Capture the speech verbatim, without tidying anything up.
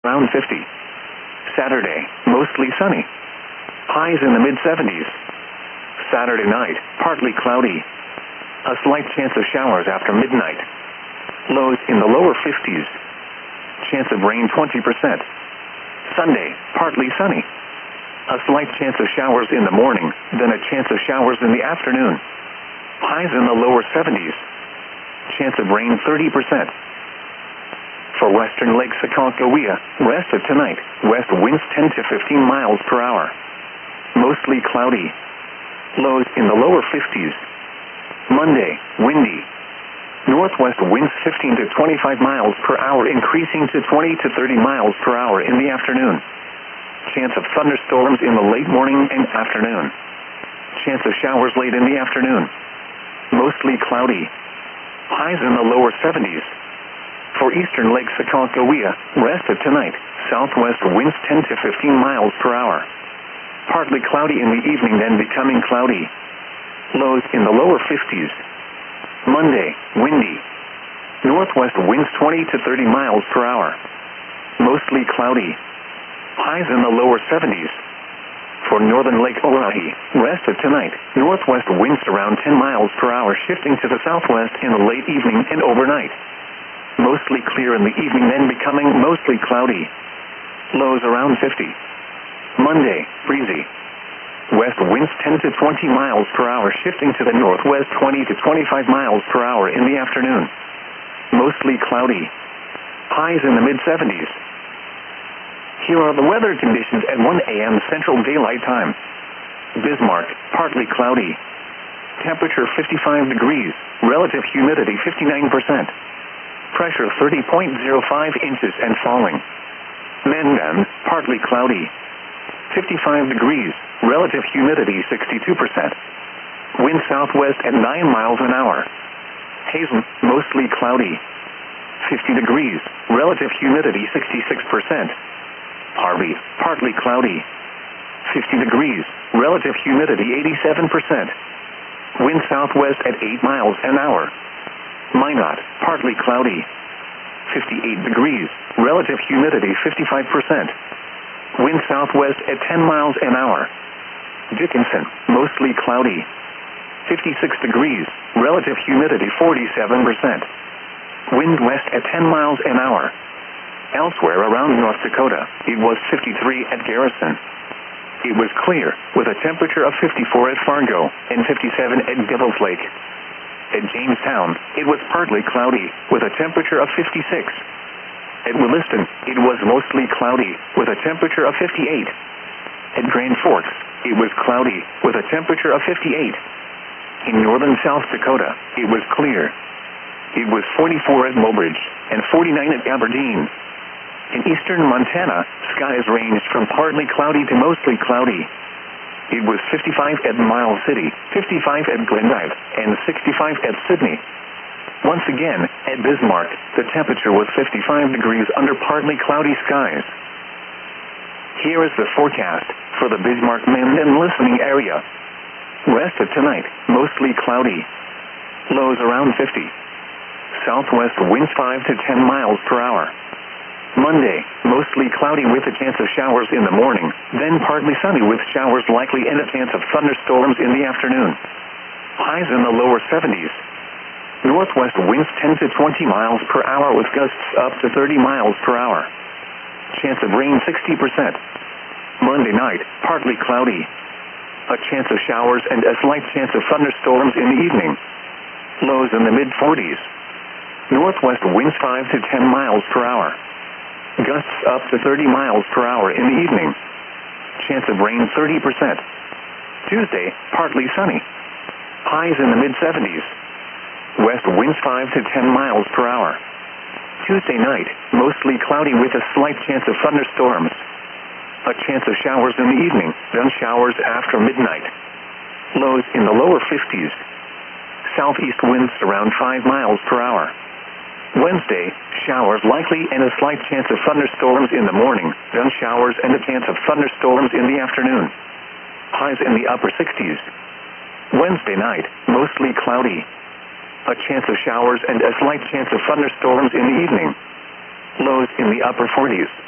around fifty. Saturday, mostly sunny. Highs in the mid seventies. Saturday night, partly cloudy. A slight chance of showers after midnight. Lows in the lower fifties. Chance of rain twenty percent. Sunday, partly sunny. A slight chance of showers in the morning, then a chance of showers in the afternoon. Highs in the lower seventies. Chance of rain thirty percent. For western Lake Aconcagua, rest of tonight, west winds ten to fifteen miles per hour. Mostly cloudy. Lows in the lower fifties. Monday, windy. Northwest winds fifteen to twenty-five miles per hour, increasing to twenty to thirty miles per hour in the afternoon. Chance of thunderstorms in the late morning and afternoon. Chance of showers late in the afternoon. Mostly cloudy. Highs in the lower seventies. For eastern Lake Aconcagua, rest of tonight, southwest winds ten to fifteen miles per hour. Partly cloudy in the evening, then becoming cloudy. Lows in the lower fifties. Monday, windy. Northwest winds twenty to thirty miles per hour. Mostly cloudy. Highs in the lower seventies. For northern Lake Oahe, rest of tonight, northwest winds around ten miles per hour, shifting to the southwest in the late evening and overnight. Mostly clear in the evening, then becoming mostly cloudy. Lows around fifty. Monday, breezy. West winds ten to twenty miles per hour, shifting to the northwest twenty to twenty-five miles per hour in the afternoon. Mostly cloudy. Highs in the mid seventies. Here are the weather conditions at one A M Central Daylight Time. Bismarck, partly cloudy. Temperature fifty-five degrees, relative humidity fifty-nine percent. Pressure thirty point zero five inches and falling. Mandan, partly cloudy. fifty-five degrees, relative humidity sixty-two percent. Wind southwest at nine miles an hour. Hazen, mostly cloudy. fifty degrees, relative humidity sixty-six percent. Harvey, partly cloudy. fifty degrees, relative humidity eighty-seven percent. Wind southwest at eight miles an hour. Minot, partly cloudy. fifty-eight degrees, relative humidity fifty-five percent. Wind southwest at ten miles an hour. Dickinson, mostly cloudy. fifty-six degrees, relative humidity forty-seven percent. Wind west at ten miles an hour. Elsewhere around North Dakota, it was fifty-three at Garrison. It was clear, with a temperature of fifty-four at Fargo and fifty-seven at Devil's Lake. At Jamestown, it was partly cloudy, with a temperature of fifty-six. At Williston, it was mostly cloudy, with a temperature of fifty-eight. At Grand Forks, it was cloudy, with a temperature of fifty-eight. In northern South Dakota, it was clear. It was forty-four at Mobridge and forty-nine at Aberdeen. In eastern Montana, skies ranged from partly cloudy to mostly cloudy. It was fifty-five at Miles City, fifty-five at Glendive, and sixty-five at Sydney. Once again, at Bismarck, the temperature was fifty-five degrees under partly cloudy skies. Here is the forecast for the Bismarck-Mandan listening area. Rest of tonight, mostly cloudy. Lows around fifty. Southwest winds five to ten miles per hour. Monday, mostly cloudy with a chance of showers in the morning, then partly sunny with showers likely and a chance of thunderstorms in the afternoon. Highs in the lower seventies. Northwest winds ten to twenty miles per hour with gusts up to thirty miles per hour. Chance of rain sixty percent. Monday night, partly cloudy. A chance of showers and a slight chance of thunderstorms in the evening. Lows in the mid forties. Northwest winds five to ten miles per hour. Gusts up to thirty miles per hour in the evening. Chance of rain thirty percent. Tuesday, partly sunny. Highs in the mid seventies. West winds five to ten miles per hour. Tuesday night, mostly cloudy with a slight chance of thunderstorms. A chance of showers in the evening, then showers after midnight. Lows in the lower fifties. Southeast winds around five miles per hour. Wednesday, showers likely and a slight chance of thunderstorms in the morning, then showers and a chance of thunderstorms in the afternoon. Highs in the upper sixties. Wednesday night, mostly cloudy. A chance of showers and a slight chance of thunderstorms in the evening. Lows in the upper forties.